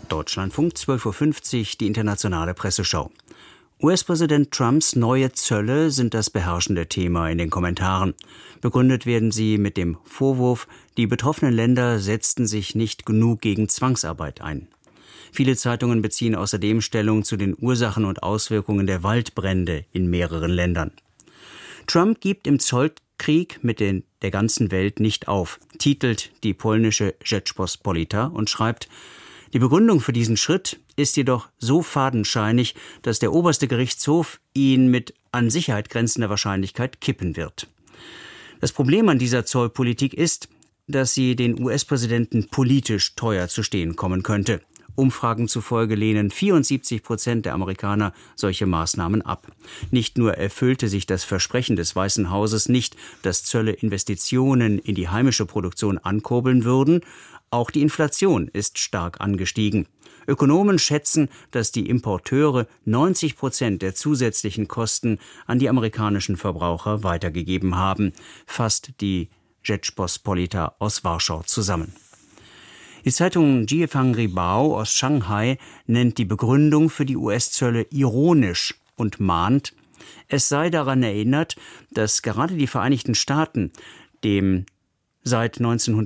Deutschlandfunk, 12:50 Uhr, die internationale Presseschau. US-Präsident Trumps neue Zölle sind das beherrschende Thema in den Kommentaren. Begründet werden sie mit dem Vorwurf, die betroffenen Länder setzten sich nicht genug gegen Zwangsarbeit ein. Viele Zeitungen beziehen außerdem Stellung zu den Ursachen und Auswirkungen der Waldbrände in mehreren Ländern. Trump gibt im Zollkrieg mit der ganzen Welt nicht auf, titelt die polnische Rzeczpospolita und schreibt: Die Begründung für diesen Schritt ist jedoch so fadenscheinig, dass der oberste Gerichtshof ihn mit an Sicherheit grenzender Wahrscheinlichkeit kippen wird. Das Problem an dieser Zollpolitik ist, dass sie den US-Präsidenten politisch teuer zu stehen kommen könnte. Umfragen zufolge lehnen 74% der Amerikaner solche Maßnahmen ab. Nicht nur erfüllte sich das Versprechen des Weißen Hauses nicht, dass Zölle Investitionen in die heimische Produktion ankurbeln würden, auch die Inflation ist stark angestiegen. Ökonomen schätzen, dass die Importeure 90% der zusätzlichen Kosten an die amerikanischen Verbraucher weitergegeben haben, fasst die Rzeczpospolita aus Warschau zusammen. Die Zeitung Jiefang Ribao aus Shanghai nennt die Begründung für die US-Zölle ironisch und mahnt, es sei daran erinnert, dass gerade die Vereinigten Staaten dem seit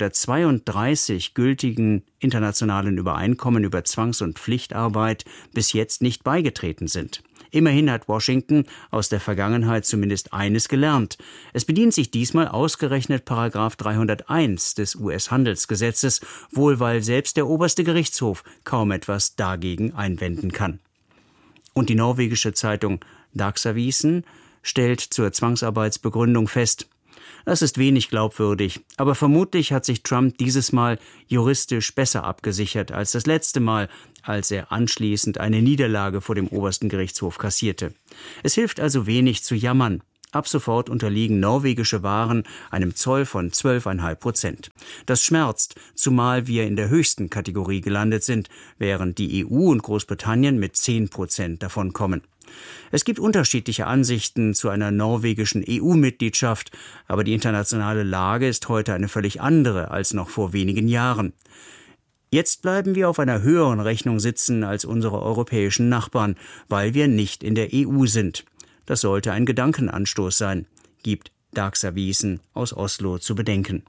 1932 gültigen internationalen Übereinkommen über Zwangs- und Pflichtarbeit bis jetzt nicht beigetreten sind. Immerhin hat Washington aus der Vergangenheit zumindest eines gelernt. Es bedient sich diesmal ausgerechnet § 301 des US-Handelsgesetzes, wohl weil selbst der oberste Gerichtshof kaum etwas dagegen einwenden kann. Und die norwegische Zeitung Dagsavisen stellt zur Zwangsarbeitsbegründung fest: Das ist wenig glaubwürdig, aber vermutlich hat sich Trump dieses Mal juristisch besser abgesichert als das letzte Mal, als er anschließend eine Niederlage vor dem obersten Gerichtshof kassierte. Es hilft also wenig zu jammern. Ab sofort unterliegen norwegische Waren einem Zoll von 12,5%. Das schmerzt, zumal wir in der höchsten Kategorie gelandet sind, während die EU und Großbritannien mit 10% davon kommen. Es gibt unterschiedliche Ansichten zu einer norwegischen EU-Mitgliedschaft, aber die internationale Lage ist heute eine völlig andere als noch vor wenigen Jahren. Jetzt bleiben wir auf einer höheren Rechnung sitzen als unsere europäischen Nachbarn, weil wir nicht in der EU sind. Das sollte ein Gedankenanstoß sein, gibt Dagsavisen aus Oslo zu bedenken.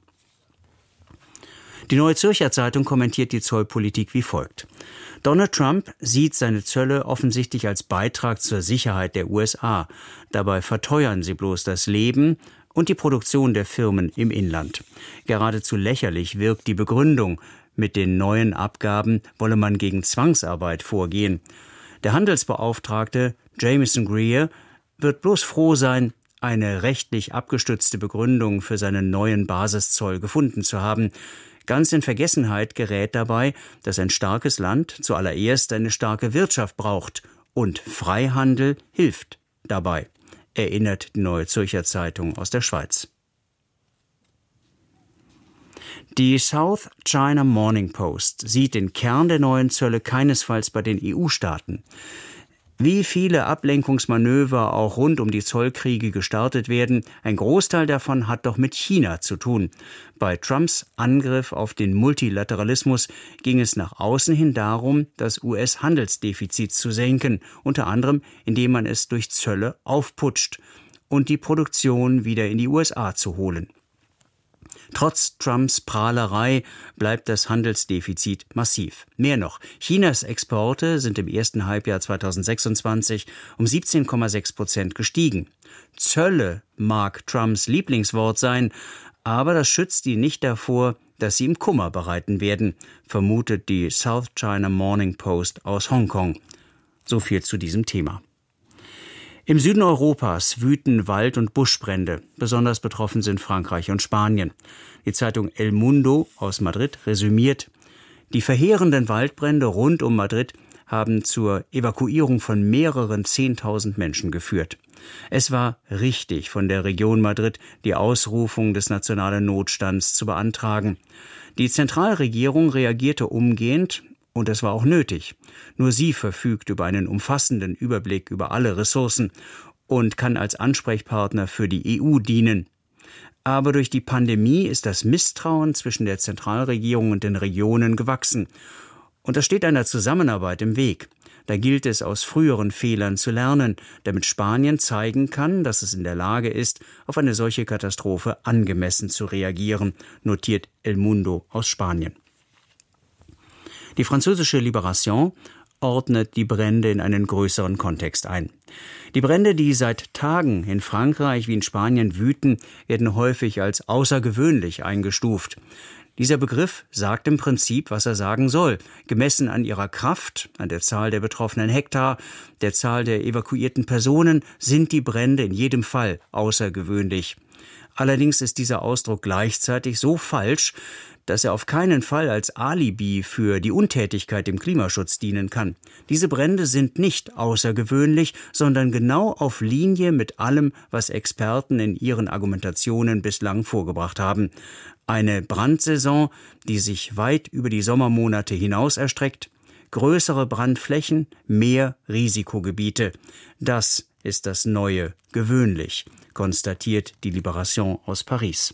Die Neue Zürcher Zeitung kommentiert die Zollpolitik wie folgt: Donald Trump sieht seine Zölle offensichtlich als Beitrag zur Sicherheit der USA. Dabei verteuern sie bloß das Leben und die Produktion der Firmen im Inland. Geradezu lächerlich wirkt die Begründung, mit den neuen Abgaben wolle man gegen Zwangsarbeit vorgehen. Der Handelsbeauftragte Jamieson Greer wird bloß froh sein, eine rechtlich abgestützte Begründung für seinen neuen Basiszoll gefunden zu haben. Ganz in Vergessenheit gerät dabei, dass ein starkes Land zuallererst eine starke Wirtschaft braucht und Freihandel hilft dabei, erinnert die Neue Zürcher Zeitung aus der Schweiz. Die South China Morning Post sieht den Kern der neuen Zölle keinesfalls bei den EU-Staaten. Wie viele Ablenkungsmanöver auch rund um die Zollkriege gestartet werden, ein Großteil davon hat doch mit China zu tun. Bei Trumps Angriff auf den Multilateralismus ging es nach außen hin darum, das US-Handelsdefizit zu senken, unter anderem indem man es durch Zölle aufputscht und die Produktion wieder in die USA zu holen. Trotz Trumps Prahlerei bleibt das Handelsdefizit massiv. Mehr noch, Chinas Exporte sind im ersten Halbjahr 2026 um 17,6% gestiegen. Zölle mag Trumps Lieblingswort sein, aber das schützt ihn nicht davor, dass sie ihm Kummer bereiten werden, vermutet die South China Morning Post aus Hongkong. So viel zu diesem Thema. Im Süden Europas wüten Wald- und Buschbrände. Besonders betroffen sind Frankreich und Spanien. Die Zeitung El Mundo aus Madrid resümiert: Die verheerenden Waldbrände rund um Madrid haben zur Evakuierung von mehreren 10.000 Menschen geführt. Es war richtig, von der Region Madrid die Ausrufung des nationalen Notstands zu beantragen. Die Zentralregierung reagierte umgehend, und es war auch nötig. Nur sie verfügt über einen umfassenden Überblick über alle Ressourcen und kann als Ansprechpartner für die EU dienen. Aber durch die Pandemie ist das Misstrauen zwischen der Zentralregierung und den Regionen gewachsen. Und das steht einer Zusammenarbeit im Weg. Da gilt es, aus früheren Fehlern zu lernen, damit Spanien zeigen kann, dass es in der Lage ist, auf eine solche Katastrophe angemessen zu reagieren, notiert El Mundo aus Spanien. Die französische Libération ordnet die Brände in einen größeren Kontext ein. Die Brände, die seit Tagen in Frankreich wie in Spanien wüten, werden häufig als außergewöhnlich eingestuft. Dieser Begriff sagt im Prinzip, was er sagen soll. Gemessen an ihrer Kraft, an der Zahl der betroffenen Hektar, der Zahl der evakuierten Personen, sind die Brände in jedem Fall außergewöhnlich. Allerdings ist dieser Ausdruck gleichzeitig so falsch, dass er auf keinen Fall als Alibi für die Untätigkeit im Klimaschutz dienen kann. Diese Brände sind nicht außergewöhnlich, sondern genau auf Linie mit allem, was Experten in ihren Argumentationen bislang vorgebracht haben. Eine Brandsaison, die sich weit über die Sommermonate hinaus erstreckt, größere Brandflächen, mehr Risikogebiete. Das ist das neue gewöhnlich, konstatiert die Libération aus Paris.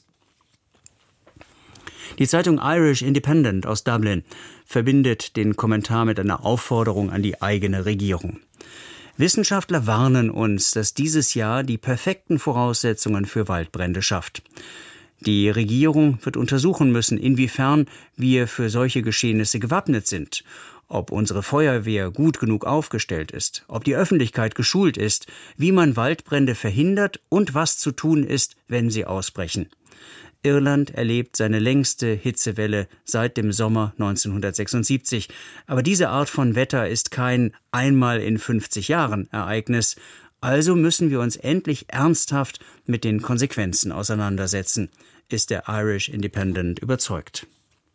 Die Zeitung Irish Independent aus Dublin verbindet den Kommentar mit einer Aufforderung an die eigene Regierung. Wissenschaftler warnen uns, dass dieses Jahr die perfekten Voraussetzungen für Waldbrände schafft. Die Regierung wird untersuchen müssen, inwiefern wir für solche Geschehnisse gewappnet sind, ob unsere Feuerwehr gut genug aufgestellt ist, ob die Öffentlichkeit geschult ist, wie man Waldbrände verhindert und was zu tun ist, wenn sie ausbrechen. Irland erlebt seine längste Hitzewelle seit dem Sommer 1976. Aber diese Art von Wetter ist kein einmal in 50 Jahren Ereignis. Also müssen wir uns endlich ernsthaft mit den Konsequenzen auseinandersetzen, ist der Irish Independent überzeugt.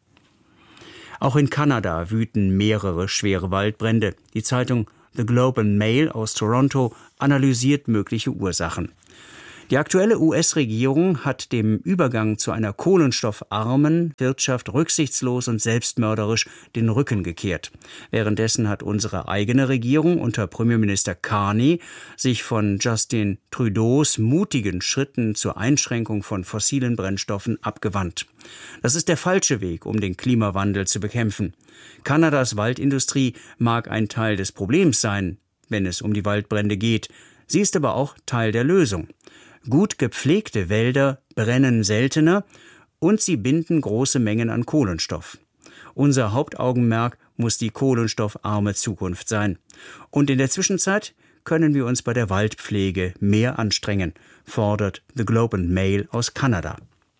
Auch in Kanada wüten mehrere schwere Waldbrände. Die Zeitung The Globe and Mail aus Toronto analysiert mögliche Ursachen. Die aktuelle US-Regierung hat dem Übergang zu einer kohlenstoffarmen Wirtschaft rücksichtslos und selbstmörderisch den Rücken gekehrt. Währenddessen hat unsere eigene Regierung unter Premierminister Carney sich von Justin Trudeaus mutigen Schritten zur Einschränkung von fossilen Brennstoffen abgewandt. Das ist der falsche Weg, um den Klimawandel zu bekämpfen. Kanadas Waldindustrie mag ein Teil des Problems sein, wenn es um die Waldbrände geht. Sie ist aber auch Teil der Lösung. Gut gepflegte Wälder brennen seltener und sie binden große Mengen an Kohlenstoff. Unser Hauptaugenmerk muss die kohlenstoffarme Zukunft sein. Und in der Zwischenzeit können wir uns bei der Waldpflege mehr anstrengen, fordert The Globe and Mail aus Kanada.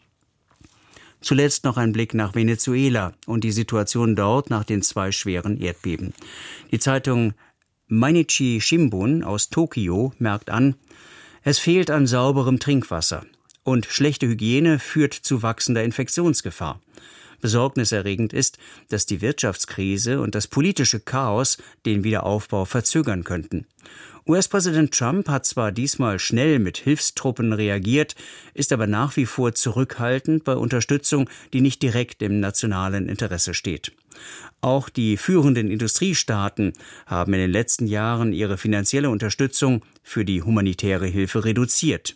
Zuletzt noch ein Blick nach Venezuela und die Situation dort nach den 2 schweren Erdbeben. Die Zeitung Mainichi Shimbun aus Tokio merkt an, es fehlt an sauberem Trinkwasser und schlechte Hygiene führt zu wachsender Infektionsgefahr. Besorgniserregend ist, dass die Wirtschaftskrise und das politische Chaos den Wiederaufbau verzögern könnten. US-Präsident Trump hat zwar diesmal schnell mit Hilfstruppen reagiert, ist aber nach wie vor zurückhaltend bei Unterstützung, die nicht direkt im nationalen Interesse steht. Auch die führenden Industriestaaten haben in den letzten Jahren ihre finanzielle Unterstützung für die humanitäre Hilfe reduziert.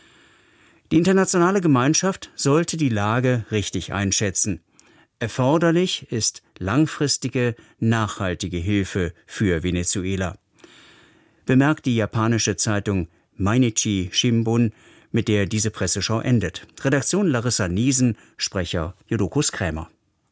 Die internationale Gemeinschaft sollte die Lage richtig einschätzen. Erforderlich ist langfristige, nachhaltige Hilfe für Venezuela, bemerkt die japanische Zeitung Mainichi Shimbun, mit der diese Presseschau endet. Redaktion Larissa Niesen, Sprecher Jodokus Krämer.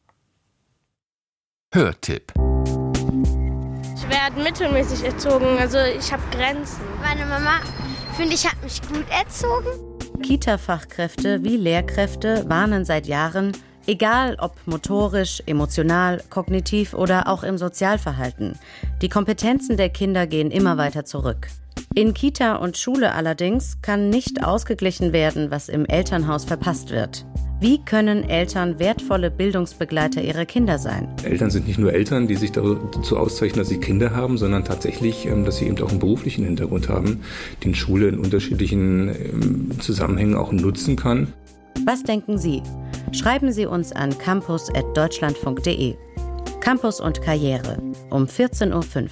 Hörtipp. Ich werde mittelmäßig erzogen, also ich habe Grenzen. Meine Mama, finde ich, hat mich gut erzogen. Kita-Fachkräfte wie Lehrkräfte warnen seit Jahren, egal ob motorisch, emotional, kognitiv oder auch im Sozialverhalten. Die Kompetenzen der Kinder gehen immer weiter zurück. In Kita und Schule allerdings kann nicht ausgeglichen werden, was im Elternhaus verpasst wird. Wie können Eltern wertvolle Bildungsbegleiter ihrer Kinder sein? Eltern sind nicht nur Eltern, die sich dazu auszeichnen, dass sie Kinder haben, sondern tatsächlich, dass sie eben auch einen beruflichen Hintergrund haben, den Schule in unterschiedlichen Zusammenhängen auch nutzen kann. Was denken Sie? Schreiben Sie uns an campus@deutschlandfunk.de. Campus und Karriere um 14:05 Uhr.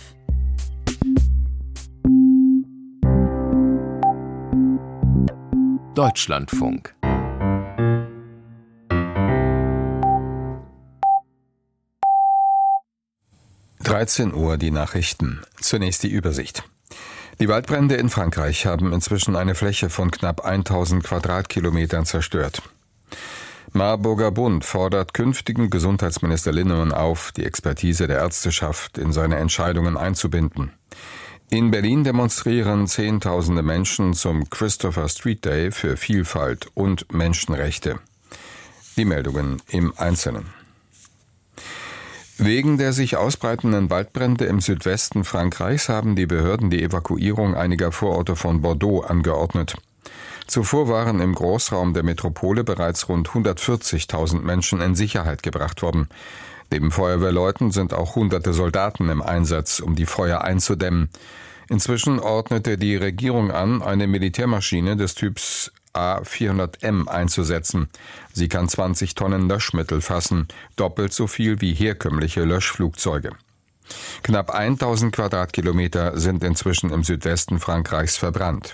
Deutschlandfunk. 13 Uhr die Nachrichten. Zunächst die Übersicht. Die Waldbrände in Frankreich haben inzwischen eine Fläche von knapp 1000 Quadratkilometern zerstört. Marburger Bund fordert künftigen Gesundheitsminister Linnemann auf, die Expertise der Ärzteschaft in seine Entscheidungen einzubinden. In Berlin demonstrieren Zehntausende Menschen zum Christopher Street Day für Vielfalt und Menschenrechte. Die Meldungen im Einzelnen. Wegen der sich ausbreitenden Waldbrände im Südwesten Frankreichs haben die Behörden die Evakuierung einiger Vororte von Bordeaux angeordnet. Zuvor waren im Großraum der Metropole bereits rund 140.000 Menschen in Sicherheit gebracht worden. Neben Feuerwehrleuten sind auch hunderte Soldaten im Einsatz, um die Feuer einzudämmen. Inzwischen ordnete die Regierung an, eine Militärmaschine des Typs A400M einzusetzen. Sie kann 20 Tonnen Löschmittel fassen, doppelt so viel wie herkömmliche Löschflugzeuge. Knapp 1000 Quadratkilometer sind inzwischen im Südwesten Frankreichs verbrannt.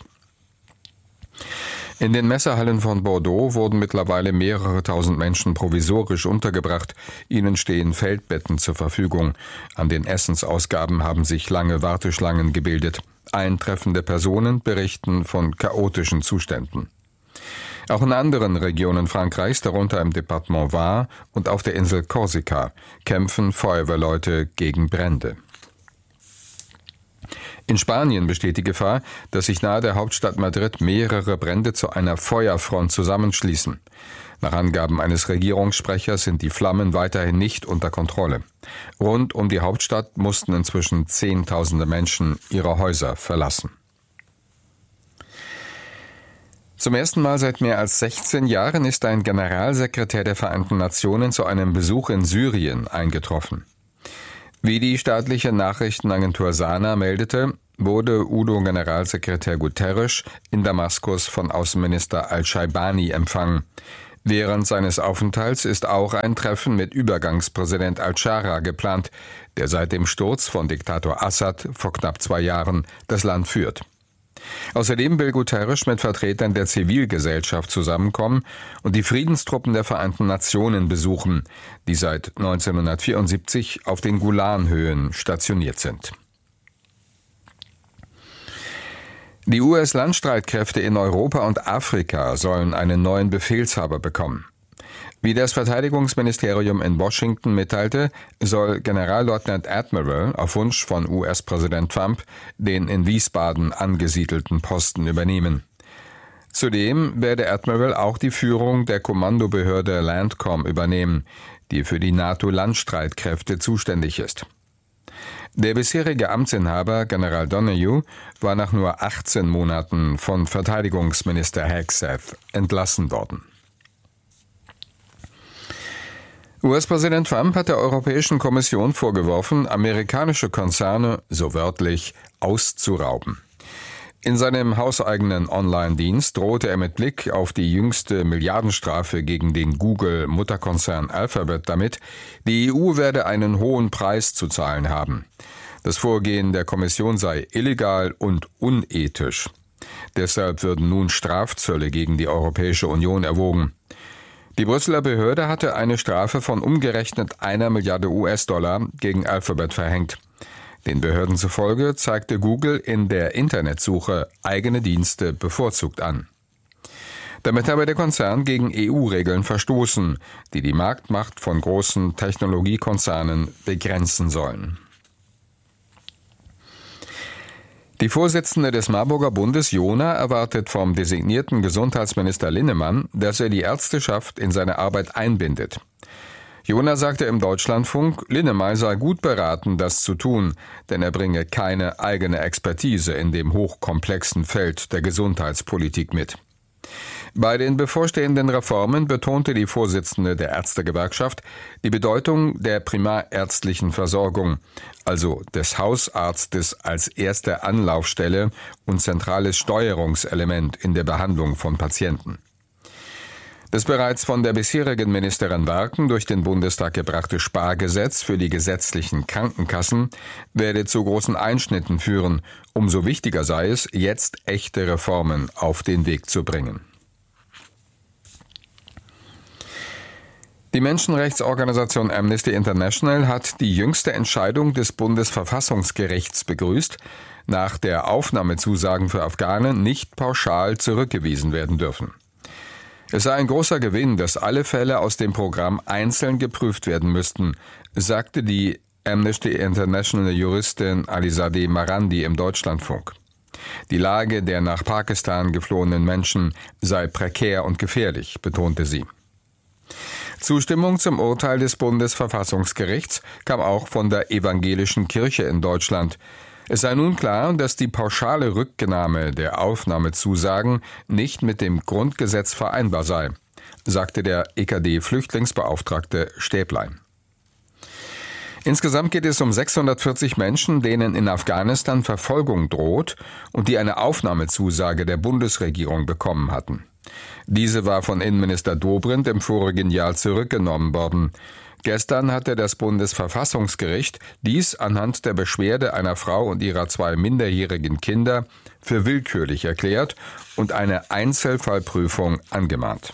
In den Messehallen von Bordeaux wurden mittlerweile mehrere tausend Menschen provisorisch untergebracht. Ihnen stehen Feldbetten zur Verfügung. An den Essensausgaben haben sich lange Warteschlangen gebildet. Eintreffende Personen berichten von chaotischen Zuständen. Auch in anderen Regionen Frankreichs, darunter im Departement Var und auf der Insel Korsika, kämpfen Feuerwehrleute gegen Brände. In Spanien besteht die Gefahr, dass sich nahe der Hauptstadt Madrid mehrere Brände zu einer Feuerfront zusammenschließen. Nach Angaben eines Regierungssprechers sind die Flammen weiterhin nicht unter Kontrolle. Rund um die Hauptstadt mussten inzwischen Zehntausende Menschen ihre Häuser verlassen. Zum ersten Mal seit mehr als 16 Jahren ist ein Generalsekretär der Vereinten Nationen zu einem Besuch in Syrien eingetroffen. Wie die staatliche Nachrichtenagentur Sana meldete, wurde UNO-Generalsekretär Guterres in Damaskus von Außenminister al-Shaibani empfangen. Während seines Aufenthalts ist auch ein Treffen mit Übergangspräsident al-Shara geplant, der seit dem Sturz von Diktator Assad vor knapp 2 Jahren das Land führt. Außerdem will Guterres mit Vertretern der Zivilgesellschaft zusammenkommen und die Friedenstruppen der Vereinten Nationen besuchen, die seit 1974 auf den Golanhöhen stationiert sind. Die US-Landstreitkräfte in Europa und Afrika sollen einen neuen Befehlshaber bekommen. Wie das Verteidigungsministerium in Washington mitteilte, soll Generalleutnant Admiral auf Wunsch von US-Präsident Trump den in Wiesbaden angesiedelten Posten übernehmen. Zudem werde Admiral auch die Führung der Kommandobehörde Landcom übernehmen, die für die NATO-Landstreitkräfte zuständig ist. Der bisherige Amtsinhaber, General Donahue, war nach nur 18 Monaten von Verteidigungsminister Hegseth entlassen worden. US-Präsident Trump hat der Europäischen Kommission vorgeworfen, amerikanische Konzerne, so wörtlich, auszurauben. In seinem hauseigenen Online-Dienst drohte er mit Blick auf die jüngste Milliardenstrafe gegen den Google-Mutterkonzern Alphabet damit, die EU werde einen hohen Preis zu zahlen haben. Das Vorgehen der Kommission sei illegal und unethisch. Deshalb würden nun Strafzölle gegen die Europäische Union erwogen. Die Brüsseler Behörde hatte eine Strafe von umgerechnet 1 Milliarde US-Dollar gegen Alphabet verhängt. Den Behörden zufolge zeigte Google in der Internetsuche eigene Dienste bevorzugt an. Damit habe der Konzern gegen EU-Regeln verstoßen, die die Marktmacht von großen Technologiekonzernen begrenzen sollen. Die Vorsitzende des Marburger Bundes, Jona, erwartet vom designierten Gesundheitsminister Linnemann, dass er die Ärzteschaft in seine Arbeit einbindet. Jona sagte im Deutschlandfunk, Linnemann sei gut beraten, das zu tun, denn er bringe keine eigene Expertise in dem hochkomplexen Feld der Gesundheitspolitik mit. Bei den bevorstehenden Reformen betonte die Vorsitzende der Ärztegewerkschaft die Bedeutung der primärärztlichen Versorgung, also des Hausarztes als erste Anlaufstelle und zentrales Steuerungselement in der Behandlung von Patienten. Das bereits von der bisherigen Ministerin Werken durch den Bundestag gebrachte Spargesetz für die gesetzlichen Krankenkassen werde zu großen Einschnitten führen. Umso wichtiger sei es, jetzt echte Reformen auf den Weg zu bringen. Die Menschenrechtsorganisation Amnesty International hat die jüngste Entscheidung des Bundesverfassungsgerichts begrüßt, nach der Aufnahmezusagen für Afghanen nicht pauschal zurückgewiesen werden dürfen. Es sei ein großer Gewinn, dass alle Fälle aus dem Programm einzeln geprüft werden müssten, sagte die Amnesty International Juristin Alizadeh Marandi im Deutschlandfunk. Die Lage der nach Pakistan geflohenen Menschen sei prekär und gefährlich, betonte sie. Zustimmung zum Urteil des Bundesverfassungsgerichts kam auch von der evangelischen Kirche in Deutschland. Es sei nun klar, dass die pauschale Rücknahme der Aufnahmezusagen nicht mit dem Grundgesetz vereinbar sei, sagte der EKD-Flüchtlingsbeauftragte Stäblein. Insgesamt geht es um 640 Menschen, denen in Afghanistan Verfolgung droht und die eine Aufnahmezusage der Bundesregierung bekommen hatten. Diese war von Innenminister Dobrindt im vorigen Jahr zurückgenommen worden. Gestern hatte das Bundesverfassungsgericht dies anhand der Beschwerde einer Frau und ihrer 2 minderjährigen Kinder für willkürlich erklärt und eine Einzelfallprüfung angemahnt.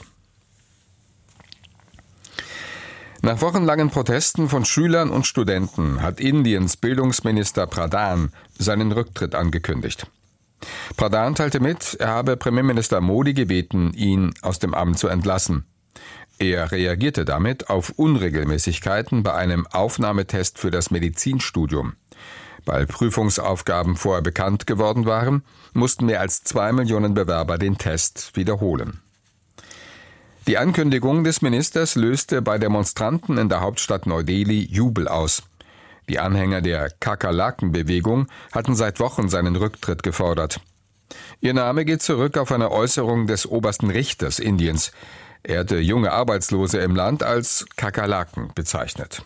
Nach wochenlangen Protesten von Schülern und Studenten hat Indiens Bildungsminister Pradhan seinen Rücktritt angekündigt. Pradhan teilte mit, er habe Premierminister Modi gebeten, ihn aus dem Amt zu entlassen. Er reagierte damit auf Unregelmäßigkeiten bei einem Aufnahmetest für das Medizinstudium. Weil Prüfungsaufgaben vorher bekannt geworden waren, mussten mehr als 2 Millionen Bewerber den Test wiederholen. Die Ankündigung des Ministers löste bei Demonstranten in der Hauptstadt Neu-Delhi Jubel aus. Die Anhänger der Kakerlaken-Bewegung hatten seit Wochen seinen Rücktritt gefordert. Ihr Name geht zurück auf eine Äußerung des obersten Richters Indiens. Er hatte junge Arbeitslose im Land als Kakerlaken bezeichnet.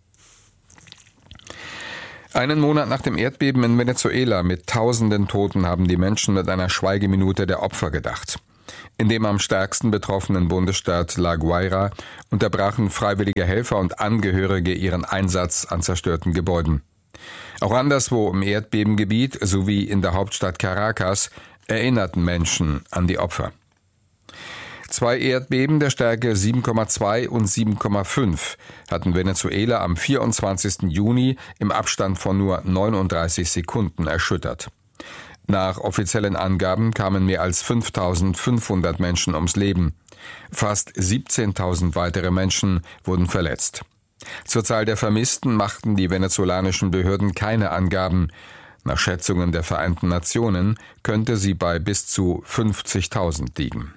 Einen Monat nach dem Erdbeben in Venezuela mit tausenden Toten haben die Menschen mit einer Schweigeminute der Opfer gedacht. In dem am stärksten betroffenen Bundesstaat La Guaira unterbrachen freiwillige Helfer und Angehörige ihren Einsatz an zerstörten Gebäuden. Auch anderswo im Erdbebengebiet sowie in der Hauptstadt Caracas erinnerten Menschen an die Opfer. 2 Erdbeben der Stärke 7,2 und 7,5 hatten Venezuela am 24. Juni im Abstand von nur 39 Sekunden erschüttert. Nach offiziellen Angaben kamen mehr als 5.500 Menschen ums Leben. Fast 17.000 weitere Menschen wurden verletzt. Zur Zahl der Vermissten machten die venezolanischen Behörden keine Angaben. Nach Schätzungen der Vereinten Nationen könnte sie bei bis zu 50.000 liegen.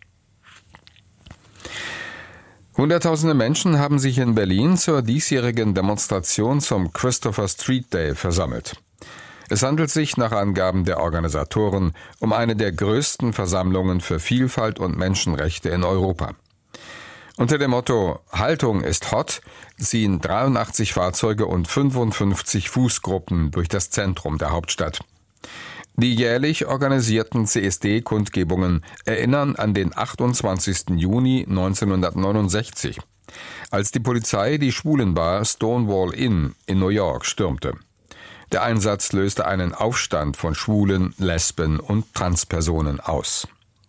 Hunderttausende Menschen haben sich in Berlin zur diesjährigen Demonstration zum Christopher Street Day versammelt. Es handelt sich nach Angaben der Organisatoren um eine der größten Versammlungen für Vielfalt und Menschenrechte in Europa. Unter dem Motto »Haltung ist hot« ziehen 83 Fahrzeuge und 55 Fußgruppen durch das Zentrum der Hauptstadt. Die jährlich organisierten CSD-Kundgebungen erinnern an den 28. Juni 1969, als die Polizei die Schwulenbar Stonewall Inn in New York stürmte. Der Einsatz löste einen Aufstand von Schwulen, Lesben und Transpersonen aus.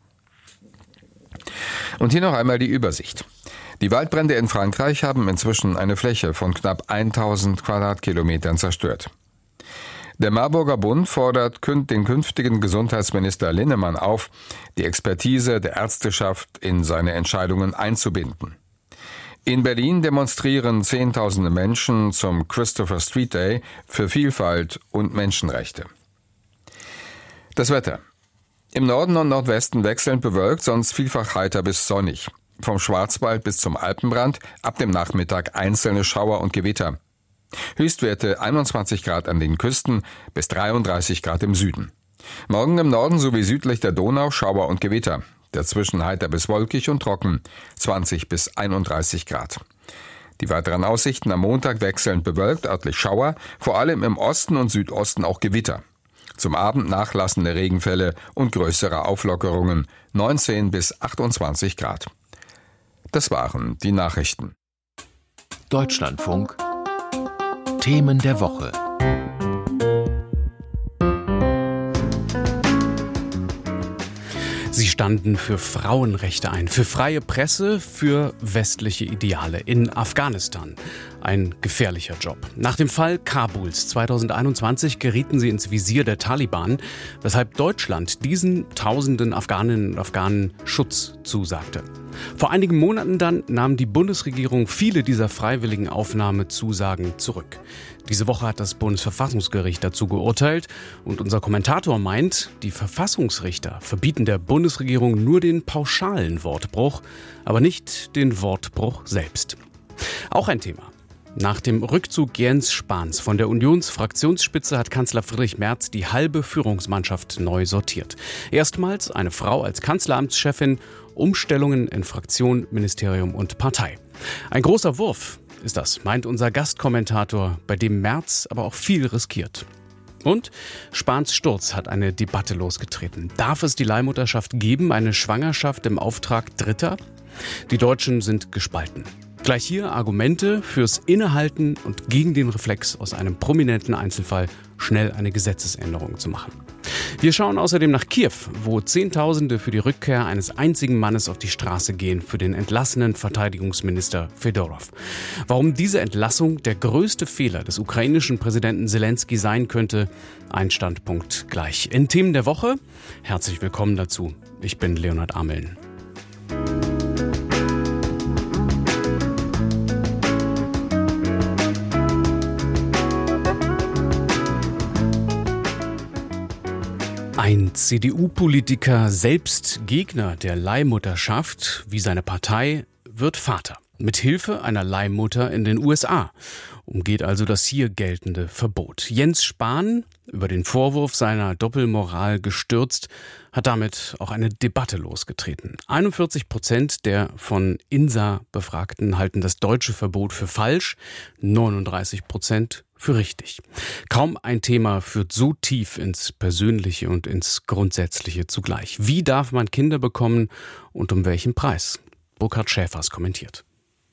Und hier noch einmal die Übersicht. Die Waldbrände in Frankreich haben inzwischen eine Fläche von knapp 1000 Quadratkilometern zerstört. Der Marburger Bund fordert den künftigen Gesundheitsminister Linnemann auf, die Expertise der Ärzteschaft in seine Entscheidungen einzubinden. In Berlin demonstrieren Zehntausende Menschen zum Christopher Street Day für Vielfalt und Menschenrechte. Das Wetter. Im Norden und Nordwesten wechselnd bewölkt, sonst vielfach heiter bis sonnig. Vom Schwarzwald bis zum Alpenrand ab dem Nachmittag einzelne Schauer und Gewitter. Höchstwerte 21 Grad an den Küsten bis 33 Grad im Süden. Morgen im Norden sowie südlich der Donau Schauer und Gewitter. Dazwischen heiter bis wolkig und trocken, 20 bis 31 Grad. Die weiteren Aussichten am Montag wechselnd bewölkt, örtlich Schauer, vor allem im Osten und Südosten auch Gewitter. Zum Abend nachlassende Regenfälle und größere Auflockerungen, 19 bis 28 Grad. Das waren die Nachrichten. Deutschlandfunk. Themen der Woche. Sie standen für Frauenrechte ein, für freie Presse, für westliche Ideale in Afghanistan. Ein gefährlicher Job. Nach dem Fall Kabuls 2021 gerieten sie ins Visier der Taliban, weshalb Deutschland diesen tausenden Afghaninnen und Afghanen Schutz zusagte. Vor einigen Monaten dann nahm die Bundesregierung viele dieser freiwilligen Aufnahmezusagen zurück. Diese Woche hat das Bundesverfassungsgericht dazu geurteilt und unser Kommentator meint, die Verfassungsrichter verbieten der Bundesregierung nur den pauschalen Wortbruch, aber nicht den Wortbruch selbst. Auch ein Thema. Nach dem Rückzug Jens Spahns von der Unionsfraktionsspitze hat Kanzler Friedrich Merz die halbe Führungsmannschaft neu sortiert. Erstmals eine Frau als Kanzleramtschefin, Umstellungen in Fraktion, Ministerium und Partei. Ein großer Wurf ist das, meint unser Gastkommentator, bei dem Merz aber auch viel riskiert. Und Spahns Sturz hat eine Debatte losgetreten. Darf es die Leihmutterschaft geben, eine Schwangerschaft im Auftrag Dritter? Die Deutschen sind gespalten. Gleich hier Argumente fürs Innehalten und gegen den Reflex, aus einem prominenten Einzelfall schnell eine Gesetzesänderung zu machen. Wir schauen außerdem nach Kiew, wo Zehntausende für die Rückkehr eines einzigen Mannes auf die Straße gehen, für den entlassenen Verteidigungsminister Fedorov. Warum diese Entlassung der größte Fehler des ukrainischen Präsidenten Selenskyj sein könnte, ein Standpunkt gleich. In Themen der Woche, herzlich willkommen dazu. Ich bin Leonhard Ameln. Ein CDU-Politiker, selbst Gegner der Leihmutterschaft, wie seine Partei, wird Vater. Mit Hilfe einer Leihmutter in den USA. Umgeht also das hier geltende Verbot. Jens Spahn, über den Vorwurf seiner Doppelmoral gestürzt, hat damit auch eine Debatte losgetreten. 41% der von INSA Befragten halten das deutsche Verbot für falsch, 39% für richtig. Kaum ein Thema führt so tief ins Persönliche und ins Grundsätzliche zugleich. Wie darf man Kinder bekommen und um welchen Preis? Burkhard Schäfers kommentiert.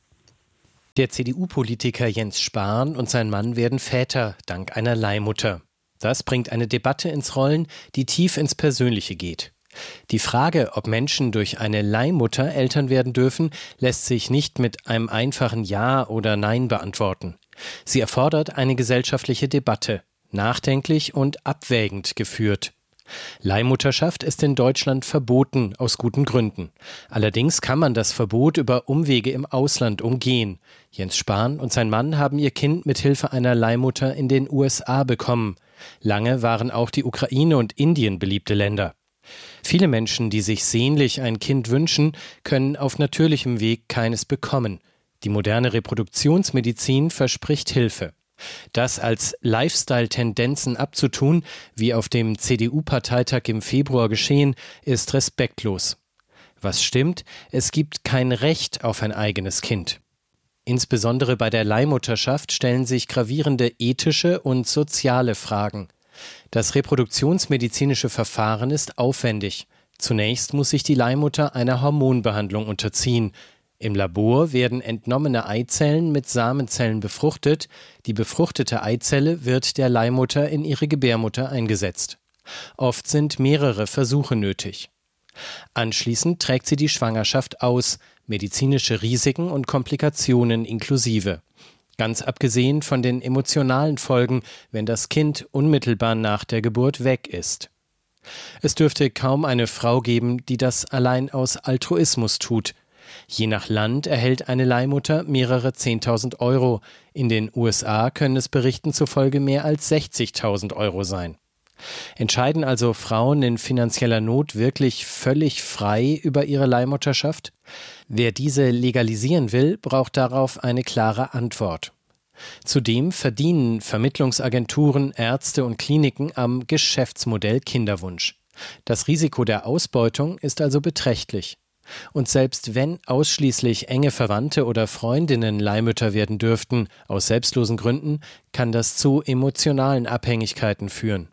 Der CDU-Politiker Jens Spahn und sein Mann werden Väter dank einer Leihmutter. Das bringt eine Debatte ins Rollen, die tief ins Persönliche geht. Die Frage, ob Menschen durch eine Leihmutter Eltern werden dürfen, lässt sich nicht mit einem einfachen Ja oder Nein beantworten. Sie erfordert eine gesellschaftliche Debatte, nachdenklich und abwägend geführt. Leihmutterschaft ist in Deutschland verboten, aus guten Gründen. Allerdings kann man das Verbot über Umwege im Ausland umgehen. Jens Spahn und sein Mann haben ihr Kind mit Hilfe einer Leihmutter in den USA bekommen. Lange waren auch die Ukraine und Indien beliebte Länder. Viele Menschen, die sich sehnlich ein Kind wünschen, können auf natürlichem Weg keines bekommen. Die moderne Reproduktionsmedizin verspricht Hilfe. Das als Lifestyle-Tendenzen abzutun, wie auf dem CDU-Parteitag im Februar geschehen, ist respektlos. Was stimmt, es gibt kein Recht auf ein eigenes Kind. Insbesondere bei der Leihmutterschaft stellen sich gravierende ethische und soziale Fragen. Das reproduktionsmedizinische Verfahren ist aufwendig. Zunächst muss sich die Leihmutter einer Hormonbehandlung unterziehen. Im Labor werden entnommene Eizellen mit Samenzellen befruchtet. Die befruchtete Eizelle wird der Leihmutter in ihre Gebärmutter eingesetzt. Oft sind mehrere Versuche nötig. Anschließend trägt sie die Schwangerschaft aus, medizinische Risiken und Komplikationen inklusive. Ganz abgesehen von den emotionalen Folgen, wenn das Kind unmittelbar nach der Geburt weg ist. Es dürfte kaum eine Frau geben, die das allein aus Altruismus tut. Je nach Land erhält eine Leihmutter mehrere 10.000 Euro. In den USA können es Berichten zufolge mehr als 60.000 Euro sein. Entscheiden also Frauen in finanzieller Not wirklich völlig frei über ihre Leihmutterschaft? Wer diese legalisieren will, braucht darauf eine klare Antwort. Zudem verdienen Vermittlungsagenturen, Ärzte und Kliniken am Geschäftsmodell Kinderwunsch. Das Risiko der Ausbeutung ist also beträchtlich. Und selbst wenn ausschließlich enge Verwandte oder Freundinnen Leihmütter werden dürften, aus selbstlosen Gründen, kann das zu emotionalen Abhängigkeiten führen.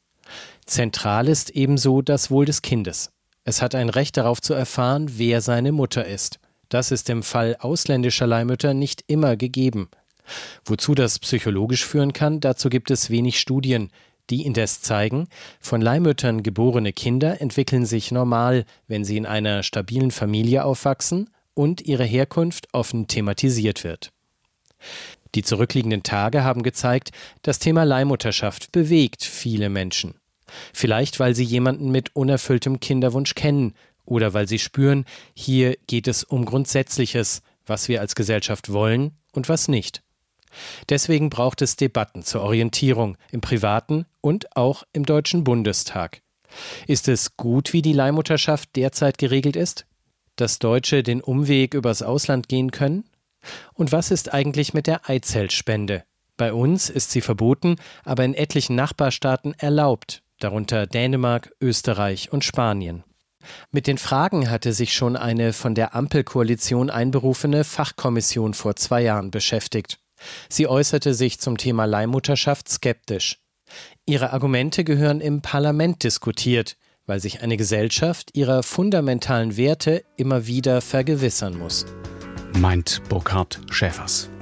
Zentral ist ebenso das Wohl des Kindes. Es hat ein Recht darauf zu erfahren, wer seine Mutter ist. Das ist im Fall ausländischer Leihmütter nicht immer gegeben. Wozu das psychologisch führen kann, dazu gibt es wenig Studien. Die indes zeigen, von Leihmüttern geborene Kinder entwickeln sich normal, wenn sie in einer stabilen Familie aufwachsen und ihre Herkunft offen thematisiert wird. Die zurückliegenden Tage haben gezeigt, das Thema Leihmutterschaft bewegt viele Menschen. Vielleicht, weil sie jemanden mit unerfülltem Kinderwunsch kennen oder weil sie spüren, hier geht es um Grundsätzliches, was wir als Gesellschaft wollen und was nicht. Deswegen braucht es Debatten zur Orientierung im Privaten und auch im Deutschen Bundestag. Ist es gut, wie die Leihmutterschaft derzeit geregelt ist? Dass Deutsche den Umweg übers Ausland gehen können? Und was ist eigentlich mit der Eizellspende? Bei uns ist sie verboten, aber in etlichen Nachbarstaaten erlaubt, darunter Dänemark, Österreich und Spanien. Mit den Fragen hatte sich schon eine von der Ampelkoalition einberufene Fachkommission vor 2 Jahren beschäftigt. Sie äußerte sich zum Thema Leihmutterschaft skeptisch. Ihre Argumente gehören im Parlament diskutiert, weil sich eine Gesellschaft ihrer fundamentalen Werte immer wieder vergewissern muss. Meint Burkhard Schäfers.